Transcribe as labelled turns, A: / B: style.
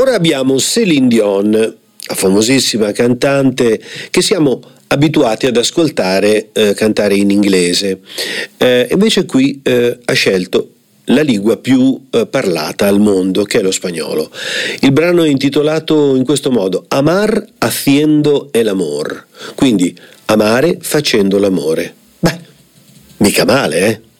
A: Ora abbiamo Céline Dion, la famosissima cantante che siamo abituati ad ascoltare cantare in inglese. Invece qui ha scelto la lingua più parlata al mondo, che è lo spagnolo. Il brano è intitolato in questo modo: Amar haciendo el amor, quindi amare facendo l'amore. Beh, mica male, eh?